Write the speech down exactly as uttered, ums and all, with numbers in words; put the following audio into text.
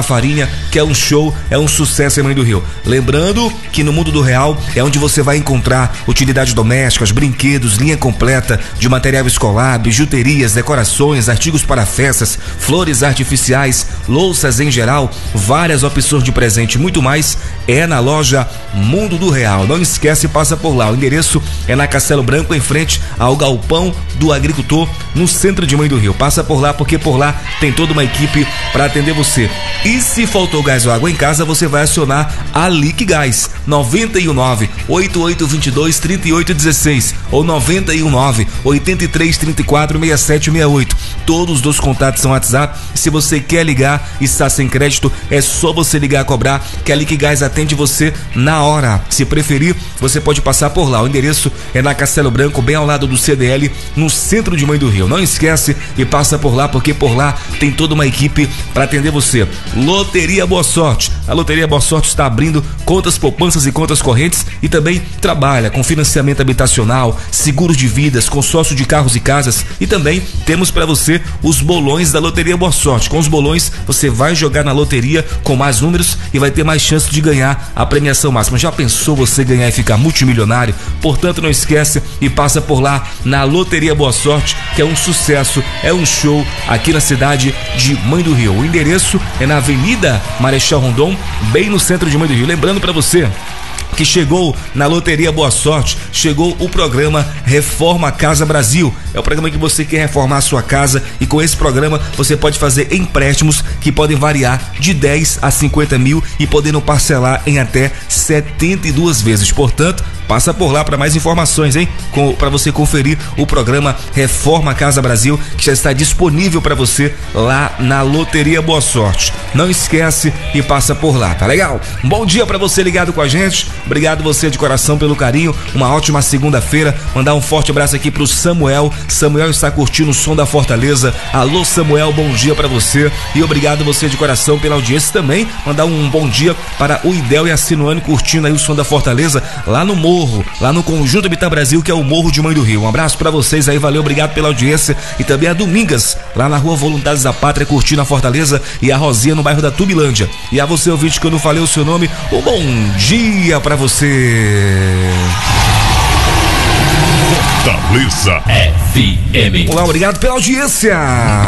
farinha, que é um show, é um sucesso em Mãe do Rio. Lembrando que no Mundo do Real é onde você vai encontrar utilidades domésticas, brinquedos, linha completa de material escolar, bijuterias, decorações, artigos para festas, flores artificiais, louças em geral, várias opções de presente e muito mais é na loja Mundo do Real. Não esquece, passa por lá. O endereço é na Castelo Branco, em frente ao Galpão do Agricultor, no centro de Mãe do Rio. Passa por lá, porque por lá tem toda uma equipe para atender você. E se faltou gás ou água em casa, você vai acionar a Liquigás nove um nove, oito oito dois dois, três oito um seis ou nove um nove, oito três três quatro, seis sete seis oito. Todos os contatos são WhatsApp. Se você quer ligar e está sem crédito, é só você ligar a cobrar, que a Liquigás atende você na hora. Se preferir, você pode passar por lá. O endereço é na Castelo Branco, bem ao lado do C D L, no centro de Mãe do Rio. Não esquece e passa por lá, porque por lá tem toda uma equipe para atender você. Loteria Boa Sorte. A Loteria Boa Sorte está abrindo contas poupanças e contas correntes e também trabalha com financiamento habitacional, seguros de vidas, consórcio de carros e casas, e também temos para você os bolões da Loteria Boa Sorte. Com os bolões você vai jogar na loteria com mais números e vai ter mais chance de ganhar a premiação máxima. Já pensou você ganhar e ficar multimilionário? Portanto, não esquece e passa por lá na Loteria Boa Sorte, que é um sucesso, é um show aqui na cidade de Mãe do Rio. O endereço é na Avenida Marechal Rondon, bem no centro de Mãe do Rio. Lembrando para você que chegou na Loteria Boa Sorte, chegou o programa Reforma Casa Brasil. É o programa que você quer reformar a sua casa, e com esse programa você pode fazer empréstimos que podem variar de dez a cinquenta mil e podendo parcelar em até setenta e duas vezes. Portanto, passa por lá para mais informações, hein? Para você conferir o programa Reforma Casa Brasil, que já está disponível para você lá na Loteria Boa Sorte. Não esquece e passa por lá, tá legal? Um bom dia para você ligado com a gente. Obrigado você de coração pelo carinho. Uma ótima segunda-feira. Mandar um forte abraço aqui pro Samuel. Samuel está curtindo o som da Fortaleza. Alô, Samuel, bom dia para você. E obrigado você de coração pela audiência também. Mandar um bom dia para o Idel e a Sinuane curtindo aí o som da Fortaleza lá no Morro, lá no Conjunto Habitat Brasil, que é o Morro de Mãe do Rio. Um abraço para vocês aí, valeu, obrigado pela audiência. E também a Domingas, lá na Rua Voluntários da Pátria, curtindo a Fortaleza, e a Rosinha no bairro da Tubilândia. E a você, ouvinte, que eu não falei o seu nome, um bom dia para você. Fortaleza F M. Olá, obrigado pela audiência.